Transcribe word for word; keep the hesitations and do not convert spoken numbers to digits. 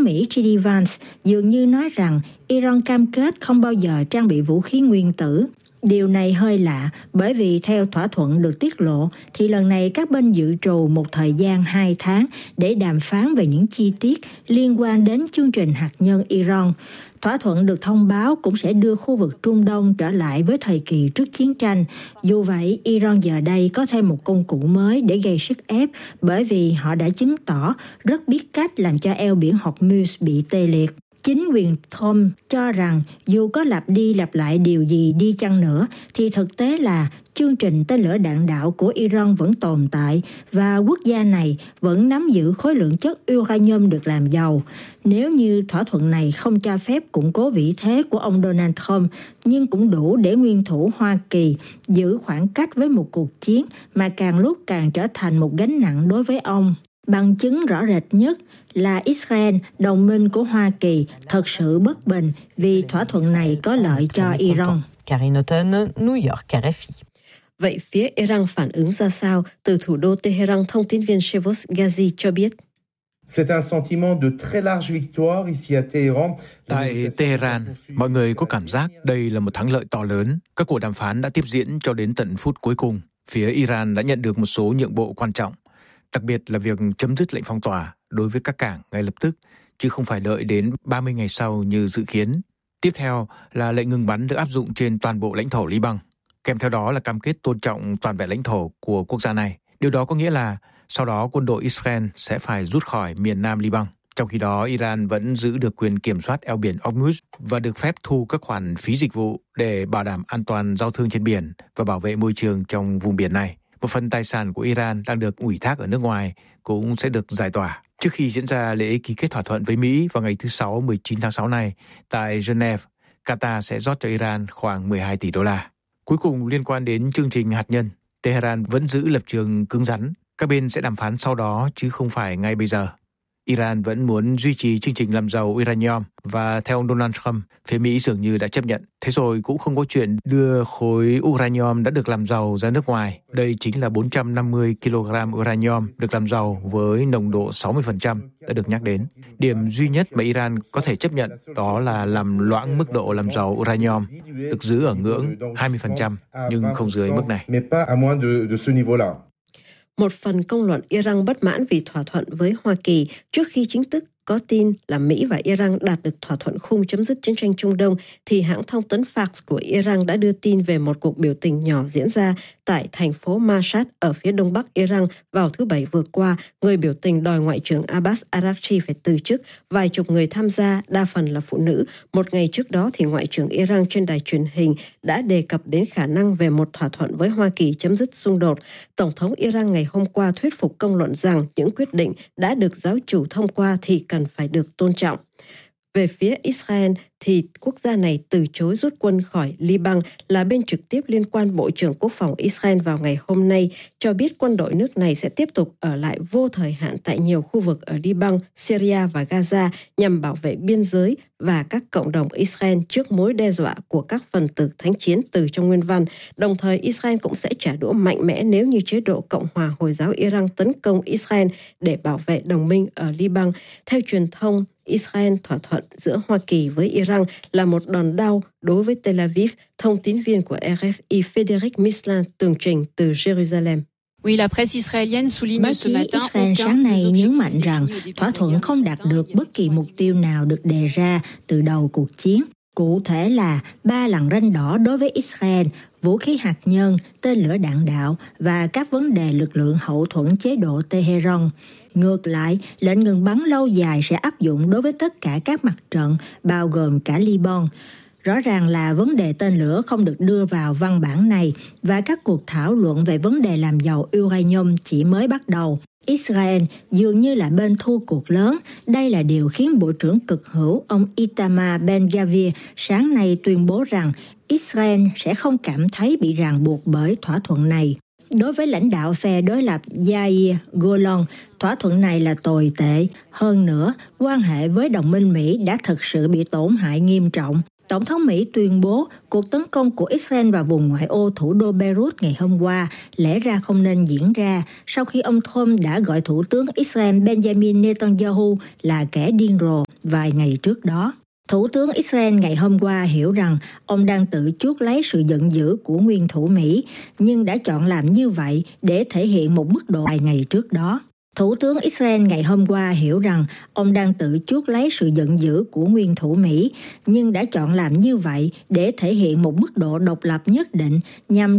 Mỹ giê đê Vance dường như nói rằng Iran cam kết không bao giờ trang bị vũ khí nguyên tử. Điều này hơi lạ bởi vì theo thỏa thuận được tiết lộ thì lần này các bên dự trù một thời gian hai tháng để đàm phán về những chi tiết liên quan đến chương trình hạt nhân Iran. Thỏa thuận được thông báo cũng sẽ đưa khu vực Trung Đông trở lại với thời kỳ trước chiến tranh. Dù vậy, Iran giờ đây có thêm một công cụ mới để gây sức ép bởi vì họ đã chứng tỏ rất biết cách làm cho eo biển Hormuz bị tê liệt. Chính quyền Trump cho rằng dù có lặp đi lặp lại điều gì đi chăng nữa thì thực tế là chương trình tên lửa đạn đạo của Iran vẫn tồn tại và quốc gia này vẫn nắm giữ khối lượng chất uranium được làm giàu. Nếu như thỏa thuận này không cho phép củng cố vị thế của ông Donald Trump, nhưng cũng đủ để nguyên thủ Hoa Kỳ giữ khoảng cách với một cuộc chiến mà càng lúc càng trở thành một gánh nặng đối với ông. Bằng chứng rõ rệt nhất là Israel, đồng minh của Hoa Kỳ, thật sự bất bình vì thỏa thuận này có lợi cho Iran. Karine Houghton, New York, R F I. Vậy phía Iran phản ứng ra sao? Từ thủ đô Tehran, thông tin viên Shehvoz Ghazi cho biết. Tại Tehran, mọi người có cảm giác đây là một thắng lợi to lớn. Các cuộc đàm phán đã tiếp diễn cho đến tận phút cuối cùng. Phía Iran đã nhận được một số nhượng bộ quan trọng, đặc biệt là việc chấm dứt lệnh phong tỏa đối với các cảng ngay lập tức, chứ không phải đợi đến ba mươi ngày sau như dự kiến. Tiếp theo là lệnh ngừng bắn được áp dụng trên toàn bộ lãnh thổ Liban. Kèm theo đó là cam kết tôn trọng toàn vẹn lãnh thổ của quốc gia này. Điều đó có nghĩa là sau đó quân đội Israel sẽ phải rút khỏi miền nam Liban. Trong khi đó, Iran vẫn giữ được quyền kiểm soát eo biển Hormuz và được phép thu các khoản phí dịch vụ để bảo đảm an toàn giao thương trên biển và bảo vệ môi trường trong vùng biển này. Một phần tài sản của Iran đang được ủy thác ở nước ngoài cũng sẽ được giải tỏa. Trước khi diễn ra lễ ký kết thỏa thuận với Mỹ vào ngày thứ Sáu mười chín tháng sáu này tại Geneva, Qatar sẽ rót cho Iran khoảng mười hai tỷ đô la. Cuối cùng, liên quan đến chương trình hạt nhân, Tehran vẫn giữ lập trường cứng rắn. Các bên sẽ đàm phán sau đó chứ không phải ngay bây giờ. Iran vẫn muốn duy trì chương trình làm giàu uranium và theo ông Donald Trump, phía Mỹ dường như đã chấp nhận. Thế rồi cũng không có chuyện đưa khối uranium đã được làm giàu ra nước ngoài. Đây chính là bốn trăm năm mươi ki lô gam uranium được làm giàu với nồng độ sáu mươi phần trăm đã được nhắc đến. Điểm duy nhất mà Iran có thể chấp nhận đó là làm loãng mức độ làm giàu uranium, được giữ ở ngưỡng hai mươi phần trăm nhưng không dưới mức này. Một phần công luận Iran bất mãn vì thỏa thuận với Hoa Kỳ trước khi chính thức có tin là Mỹ và Iran đạt được thỏa thuận khung chấm dứt chiến tranh Trung Đông, thì hãng thông tấn Fars của Iran đã đưa tin về một cuộc biểu tình nhỏ diễn ra tại thành phố Mashhad ở phía đông bắc Iran vào thứ Bảy vừa qua. Người biểu tình đòi Ngoại trưởng Abbas Araghchi phải từ chức, vài chục người tham gia, đa phần là phụ nữ. Một ngày trước đó thì Ngoại trưởng Iran trên đài truyền hình đã đề cập đến khả năng về một thỏa thuận với Hoa Kỳ chấm dứt xung đột. Tổng thống Iran ngày hôm qua thuyết phục công luận rằng những quyết định đã được giáo chủ thông qua thì cần phải được tôn trọng. Về phía Israel thì quốc gia này từ chối rút quân khỏi Liban. Là bên trực tiếp liên quan, Bộ trưởng Quốc phòng Israel vào ngày hôm nay cho biết quân đội nước này sẽ tiếp tục ở lại vô thời hạn tại nhiều khu vực ở Liban, Syria và Gaza nhằm bảo vệ biên giới và các cộng đồng Israel trước mối đe dọa của các phần tử thánh chiến từ trong nguyên văn. Đồng thời, Israel cũng sẽ trả đũa mạnh mẽ nếu như chế độ Cộng hòa Hồi giáo Iran tấn công Israel để bảo vệ đồng minh ở Liban. Theo truyền thông Israel, thỏa thuận giữa Hoa Kỳ với Iran là một đòn đau đối với Tel Aviv, thông tín viên của R F I Frédéric Mislin tường trình từ Jerusalem. Oui, la presse israélienne souligne ce matin Israel sáng nay nhấn mạnh rằng thỏa thuận không đạt được bất kỳ mục tiêu nào được đề ra từ đầu cuộc chiến. Cụ thể là ba lằn ranh đỏ đối với Israel, vũ khí hạt nhân, tên lửa đạn đạo và các vấn đề lực lượng hậu thuẫn chế độ Tehran. Ngược lại, lệnh ngừng bắn lâu dài sẽ áp dụng đối với tất cả các mặt trận, bao gồm cả Liban. Rõ ràng là vấn đề tên lửa không được đưa vào văn bản này và các cuộc thảo luận về vấn đề làm giàu uranium chỉ mới bắt đầu. Israel dường như là bên thua cuộc lớn. Đây là điều khiến Bộ trưởng Cực hữu ông Itamar Ben-Gvir sáng nay tuyên bố rằng Israel sẽ không cảm thấy bị ràng buộc bởi thỏa thuận này. Đối với lãnh đạo phe đối lập Yair Golan, thỏa thuận này là tồi tệ. Hơn nữa, quan hệ với đồng minh Mỹ đã thực sự bị tổn hại nghiêm trọng. Tổng thống Mỹ tuyên bố cuộc tấn công của Israel vào vùng ngoại ô thủ đô Beirut ngày hôm qua lẽ ra không nên diễn ra sau khi ông Trump đã gọi Thủ tướng Israel Benjamin Netanyahu là kẻ điên rồ vài ngày trước đó. Thủ tướng Israel ngày hôm qua hiểu rằng ông đang tự chuốc lấy sự giận dữ của nguyên thủ Mỹ, nhưng đã chọn làm như vậy để thể hiện một mức độ vài ngày trước đó. Thủ tướng Israel ngày hôm qua hiểu rằng ông đang tự chuốc lấy sự giận dữ của nguyên thủ Mỹ, nhưng đã chọn làm như vậy để thể hiện một mức độ độc lập nhất định nhằm